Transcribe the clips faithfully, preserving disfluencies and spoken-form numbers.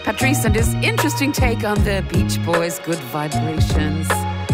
Patrice and his interesting take on the Beach Boys' Good Vibrations.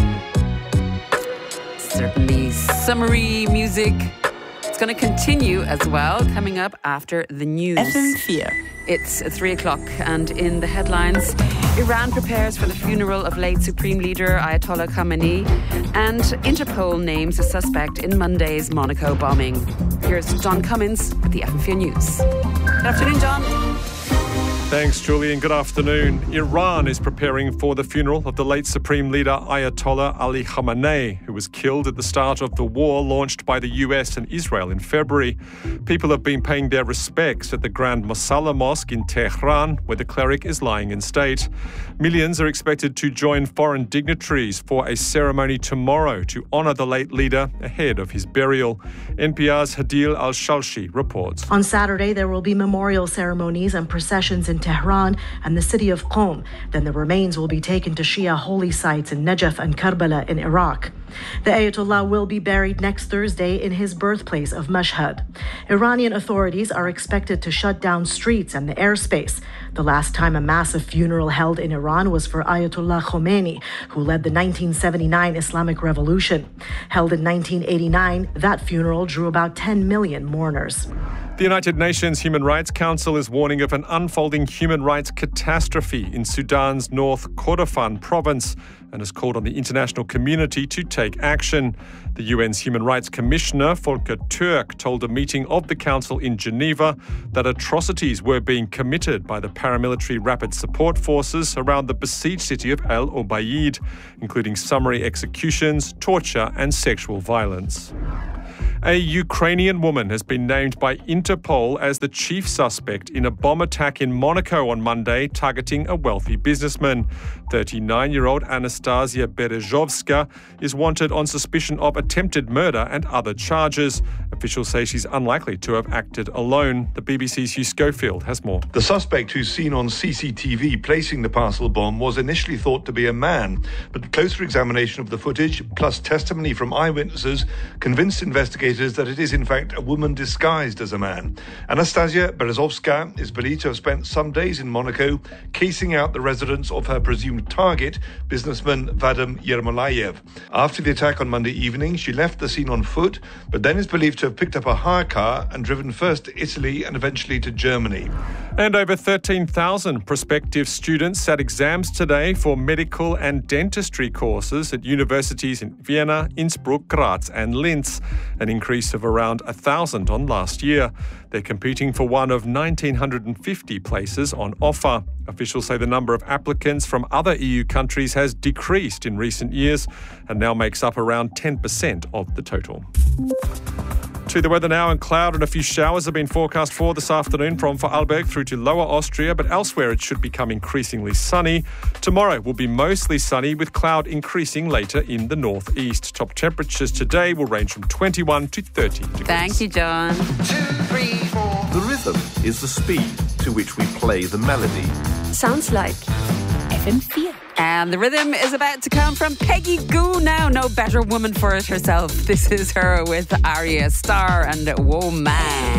Certainly summery music. It's going to continue as well, coming up after the news. F M four. It's three o'clock, and in the headlines, Iran prepares for the funeral of late Supreme Leader Ayatollah Khamenei, and Interpol names a suspect in Monday's Monaco bombing. Here's John Cummins with the F M four News. Good afternoon, John. Thanks, Julie, and good afternoon. Iran is preparing for the funeral of the late Supreme Leader Ayatollah Ali Khamenei, who was killed at the start of the war launched by the U S and Israel in February. People have been paying their respects at the Grand Mosalla Mosque in Tehran, where the cleric is lying in state. Millions are expected to join foreign dignitaries for a ceremony tomorrow to honour the late leader ahead of his burial. N P R's Hadil Al-Shalshi reports. On Saturday, there will be memorial ceremonies and processions in Tehran and the city of Qom. Then the remains will be taken to Shia holy sites in Najaf and Karbala in Iraq. The Ayatollah will be buried next Thursday in his birthplace of Mashhad. Iranian authorities are expected to shut down streets and the airspace. The last time a massive funeral held in Iran was for Ayatollah Khomeini, who led the nineteen seventy-nine Islamic Revolution. Held in nineteen eighty-nine, that funeral drew about ten million mourners. The United Nations Human Rights Council is warning of an unfolding human rights catastrophe in Sudan's North Kordofan province and has called on the international community to take action. The U N's Human Rights Commissioner, Volker Turk, told a meeting of the Council in Geneva that atrocities were being committed by the paramilitary Rapid Support Forces around the besieged city of El Obeid, including summary executions, torture and sexual violence. A Ukrainian woman has been named by Interpol as the chief suspect in a bomb attack in Monaco on Monday, targeting a wealthy businessman. thirty-nine-year-old Anastasia Berezovska is wanted on suspicion of attempted murder and other charges. Officials say she's unlikely to have acted alone. The B B C's Hugh Schofield has more. The suspect, who's seen on C C T V placing the parcel bomb, was initially thought to be a man, but closer examination of the footage, plus testimony from eyewitnesses, convinced investigators that it is in fact a woman disguised as a man. Anastasia Berezovska is believed to have spent some days in Monaco casing out the residence of her presumed target, businessman Vadim Yermolayev. After the attack on Monday evening, she left the scene on foot, but then is believed to have picked up a hire car and driven first to Italy and eventually to Germany. And over thirteen thousand prospective students sat exams today for medical and dentistry courses at universities in Vienna, Innsbruck, Graz and Linz, an increase of around one thousand on last year. They're competing for one of one thousand nine hundred fifty places on offer. Officials say the number of applicants from other E U countries has decreased in recent years and now makes up around ten percent of the total. To the weather now, and cloud and a few showers have been forecast for this afternoon from Vorarlberg through to Lower Austria, but elsewhere it should become increasingly sunny. Tomorrow will be mostly sunny with cloud increasing later in the northeast. Top temperatures today will range from twenty-one to thirty degrees. Thank you, John. Two, three, four. The rhythm is the speed to which we play the melody. Sounds like F M four. And the rhythm is about to come from Peggy Gou now. No better woman for it herself. This is her with Arya Starr and Whoa Man.